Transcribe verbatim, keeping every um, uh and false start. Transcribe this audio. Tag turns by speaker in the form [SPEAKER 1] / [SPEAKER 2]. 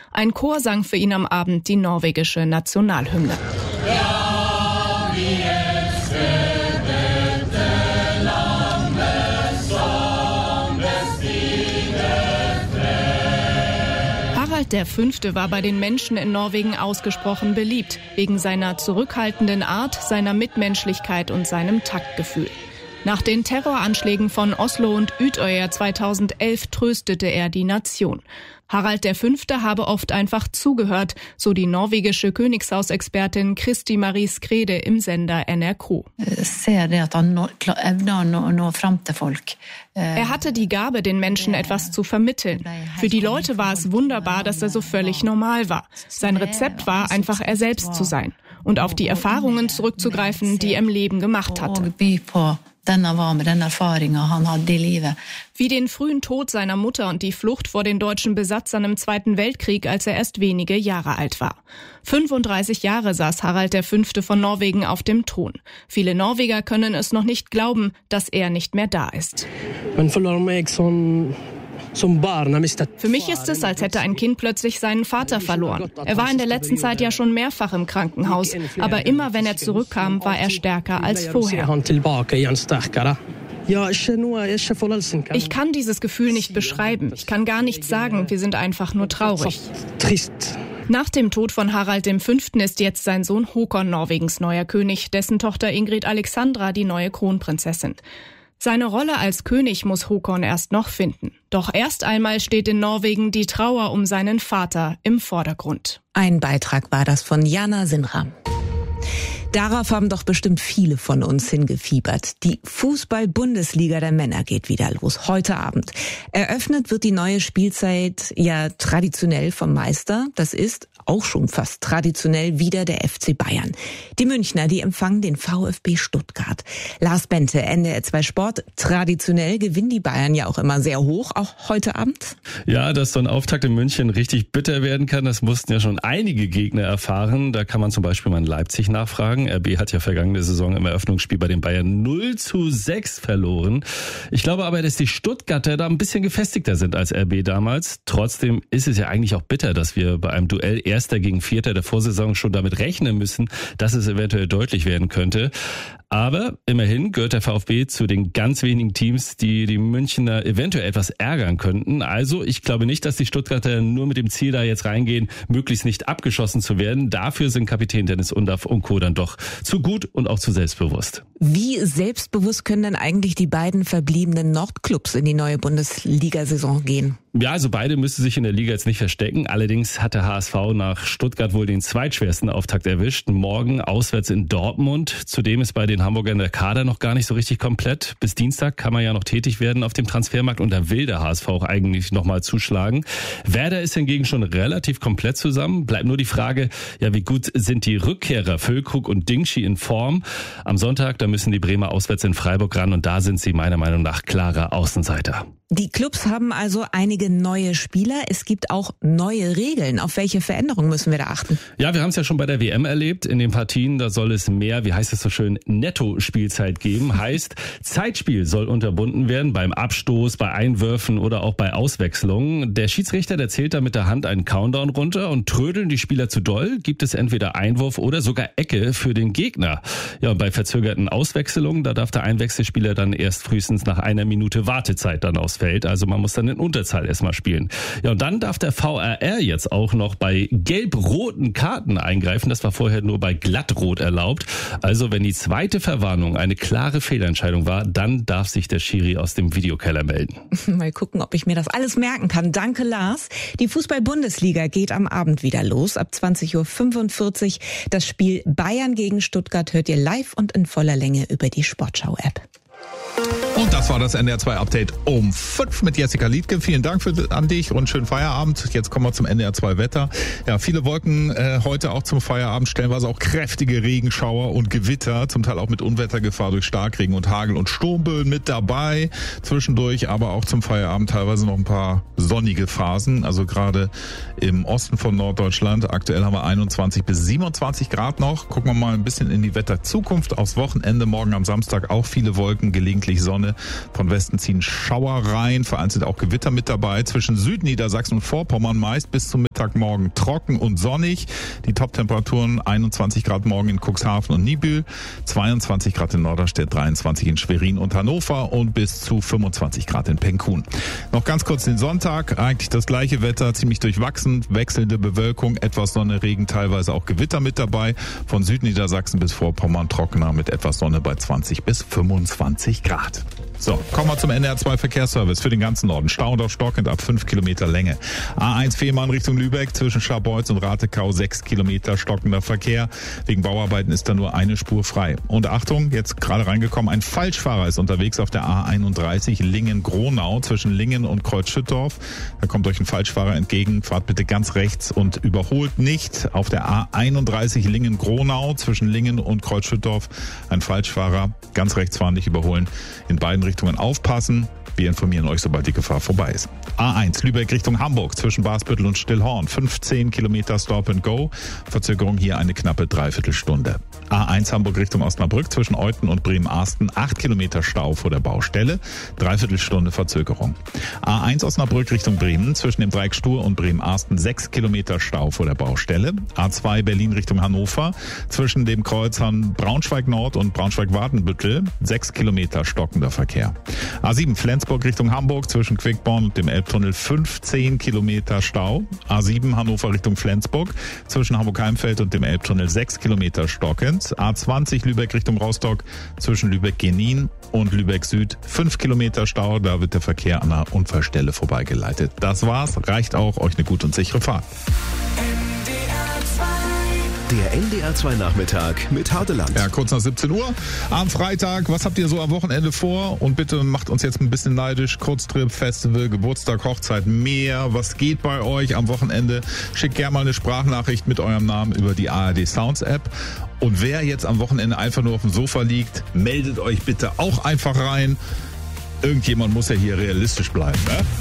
[SPEAKER 1] Ein Chor sang für ihn am Abend die norwegische Nationalhymne. Harald der Fünfte war bei den Menschen in Norwegen ausgesprochen beliebt, wegen seiner zurückhaltenden Art, seiner Mitmenschlichkeit und seinem Taktgefühl. Nach den Terroranschlägen von Oslo und Utøya zweitausendelf tröstete er die Nation. Harald der Fünfte habe oft einfach zugehört, so die norwegische Königshausexpertin Kristi Marie Skrede im Sender N R K. Er hatte die Gabe, den Menschen etwas zu vermitteln. Für die Leute war es wunderbar, dass er so völlig normal war. Sein Rezept war, einfach er selbst zu sein und auf die Erfahrungen zurückzugreifen, die er im Leben gemacht hatte. Wie den frühen Tod seiner Mutter und die Flucht vor den deutschen Besatzern im Zweiten Weltkrieg, als er erst wenige Jahre alt war. fünfunddreißig Jahre saß Harald der Fünfte von Norwegen auf dem Thron. Viele Norweger können es noch nicht glauben, dass er nicht mehr da ist. Für mich ist es, als hätte ein Kind plötzlich seinen Vater verloren. Er war in der letzten Zeit ja schon mehrfach im Krankenhaus, aber immer wenn er zurückkam, war er stärker als vorher. Ich kann dieses Gefühl nicht beschreiben. Ich kann gar nichts sagen. Wir sind einfach nur traurig. Nach dem Tod von Harald der Fünfte ist jetzt sein Sohn Håkon Norwegens neuer König, dessen Tochter Ingrid Alexandra die neue Kronprinzessin. Seine Rolle als König muss Håkon erst noch finden. Doch erst einmal steht in Norwegen die Trauer um seinen Vater im Vordergrund.
[SPEAKER 2] Ein Beitrag war das von Jana Sinram. Darauf haben doch bestimmt viele von uns hingefiebert. Die Fußball-Bundesliga der Männer geht wieder los, heute Abend. Eröffnet wird die neue Spielzeit ja traditionell vom Meister. Das ist auch schon fast traditionell wieder der F C Bayern. Die Münchner, die empfangen den VfB Stuttgart. Lars Bente, N D R zwei Sport. Traditionell gewinnen die Bayern ja auch immer sehr hoch, auch heute Abend.
[SPEAKER 3] Ja, dass so ein Auftakt in München richtig bitter werden kann, das mussten ja schon einige Gegner erfahren. Da kann man zum Beispiel mal in Leipzig nachfragen. R B hat ja vergangene Saison im Eröffnungsspiel bei den Bayern null zu sechs verloren. Ich glaube aber, dass die Stuttgarter da ein bisschen gefestigter sind als R B damals. Trotzdem ist es ja eigentlich auch bitter, dass wir bei einem Duell Erster gegen Vierter der Vorsaison schon damit rechnen müssen, dass es eventuell deutlich werden könnte. Aber immerhin gehört der VfB zu den ganz wenigen Teams, die die Münchner eventuell etwas ärgern könnten. Also ich glaube nicht, dass die Stuttgarter nur mit dem Ziel da jetzt reingehen, möglichst nicht abgeschossen zu werden. Dafür sind Kapitän Dennis Undaff und Co. dann doch zu gut und auch zu selbstbewusst.
[SPEAKER 2] Wie selbstbewusst können denn eigentlich die beiden verbliebenen Nordclubs in die neue Bundesliga-Saison gehen?
[SPEAKER 3] Ja, also beide müssen sich in der Liga jetzt nicht verstecken. Allerdings hat der H S V nach Stuttgart wohl den zweitschwersten Auftakt erwischt. Morgen auswärts in Dortmund. Zudem ist bei den Hamburgern der Kader noch gar nicht so richtig komplett. Bis Dienstag kann man ja noch tätig werden auf dem Transfermarkt und da will der H S V auch eigentlich nochmal zuschlagen. Werder ist hingegen schon relativ komplett zusammen. Bleibt nur die Frage, ja, wie gut sind die Rückkehrer Füllkrug und Dingschi in Form? Am Sonntag, da müssen die Bremer auswärts in Freiburg ran und da sind sie meiner Meinung nach klarer Außenseiter.
[SPEAKER 2] Die Clubs haben also einige neue Spieler. Es gibt auch neue Regeln. Auf welche Veränderungen müssen wir da achten?
[SPEAKER 3] Ja, wir haben es ja schon bei der W M erlebt. In den Partien, da soll es mehr, wie heißt es so schön, Netto-Spielzeit geben. Heißt, Zeitspiel soll unterbunden werden beim Abstoß, bei Einwürfen oder auch bei Auswechslungen. Der Schiedsrichter, der zählt da mit der Hand einen Countdown runter und trödeln die Spieler zu doll, gibt es entweder Einwurf oder sogar Ecke für den Gegner. Ja, und bei verzögerten Auswechslungen, da darf der Einwechselspieler dann erst frühestens nach einer Minute Wartezeit dann ausfällt. Also man muss dann in Unterzahl erstmal spielen. Ja, und dann darf der V A R jetzt auch noch bei gelb-roten Karten eingreifen. Das war vorher nur bei glattrot erlaubt. Also wenn die zweite Verwarnung eine klare Fehlentscheidung war, dann darf sich der Schiri aus dem Videokeller melden.
[SPEAKER 2] Mal gucken, ob ich mir das alles merken kann. Danke, Lars. Die Fußball-Bundesliga geht am Abend wieder los. Ab zwanzig Uhr fünfundvierzig. Das Spiel Bayern gegen Stuttgart hört ihr live und in voller Länge über die Sportschau-App.
[SPEAKER 4] Und das war das N D R zwei Update um fünf mit Jessica Liedke. Vielen Dank für, an dich und schönen Feierabend. Jetzt kommen wir zum N D R zwei Wetter. Ja, viele Wolken äh, heute auch zum Feierabend, stellenweise auch kräftige Regenschauer und Gewitter, zum Teil auch mit Unwettergefahr durch Starkregen und Hagel und Sturmböen mit dabei. Zwischendurch aber auch zum Feierabend teilweise noch ein paar sonnige Phasen, also gerade im Osten von Norddeutschland. Aktuell haben wir einundzwanzig bis siebenundzwanzig Grad noch. Gucken wir mal ein bisschen in die Wetterzukunft. Aufs Wochenende, morgen am Samstag auch viele Wolken, gelegentlich Sonne. Von Westen ziehen Schauer rein, vereinzelt auch Gewitter mit dabei. Zwischen Südniedersachsen und Vorpommern meist bis zum Mittag Auftakt morgen trocken und sonnig. Die Top-Temperaturen einundzwanzig Grad morgen in Cuxhaven und Niebüll, zweiundzwanzig Grad in Norderstedt, dreiundzwanzig in Schwerin und Hannover und bis zu fünfundzwanzig Grad in Penkun. Noch ganz kurz den Sonntag, eigentlich das gleiche Wetter, ziemlich durchwachsen, wechselnde Bewölkung, etwas Sonne, Regen, teilweise auch Gewitter mit dabei. Von Südniedersachsen bis Vorpommern trockener mit etwas Sonne bei zwanzig bis fünfundzwanzig Grad. So, kommen wir zum N D R zwei Verkehrsservice für den ganzen Norden. Stau und stockend ab fünf Kilometer Länge. A eins Fehmarn Richtung Lübeck zwischen Scharbeutz und Ratekau sechs Kilometer stockender Verkehr. Wegen Bauarbeiten ist da nur eine Spur frei. Und Achtung, jetzt gerade reingekommen, ein Falschfahrer ist unterwegs auf der A einunddreißig Lingen-Gronau zwischen Lingen und Kreuzschüttorf. Da kommt euch ein Falschfahrer entgegen. Fahrt bitte ganz rechts und überholt nicht. Auf der A einunddreißig Lingen-Gronau zwischen Lingen und Kreuzschüttorf ein Falschfahrer. Ganz rechts fahren, nicht überholen. In beiden Richtungen aufpassen. Wir informieren euch, sobald die Gefahr vorbei ist. A eins Lübeck Richtung Hamburg zwischen Basbüttel und Stillhorn. fünfzehn Kilometer Stop and Go. Verzögerung hier eine knappe Dreiviertelstunde. A eins Hamburg Richtung Osnabrück zwischen Euthen und Bremen-Arsten. acht Kilometer Stau vor der Baustelle. Dreiviertelstunde Verzögerung. A eins Osnabrück Richtung Bremen zwischen dem Dreieck Stur und Bremen-Arsten. sechs Kilometer Stau vor der Baustelle. A zwei Berlin Richtung Hannover zwischen dem Kreuzern Braunschweig-Nord und Braunschweig-Wadenbüttel. sechs Kilometer stockender Verkehr. A sieben Flensburg Richtung Hamburg zwischen Quickborn und dem Elbtunnel fünfzehn Kilometer Stau. A sieben Hannover Richtung Flensburg zwischen Hamburg-Heimfeld und dem Elbtunnel sechs Kilometer stockend. A zwanzig Lübeck Richtung Rostock zwischen Lübeck-Genin und Lübeck Süd fünf Kilometer Stau. Da wird der Verkehr an einer Unfallstelle vorbeigeleitet. Das war's. Reicht auch. Euch eine gute und sichere Fahrt.
[SPEAKER 5] Der N D R zwei Nachmittag mit Hardeland.
[SPEAKER 4] Ja, kurz nach siebzehn Uhr am Freitag. Was habt ihr so am Wochenende vor? Und bitte macht uns jetzt ein bisschen neidisch. Kurztrip, Festival, Geburtstag, Hochzeit, mehr. Was geht bei euch am Wochenende? Schickt gerne mal eine Sprachnachricht mit eurem Namen über die A R D Sounds App. Und wer jetzt am Wochenende einfach nur auf dem Sofa liegt, meldet euch bitte auch einfach rein. Irgendjemand muss ja hier realistisch bleiben, ne?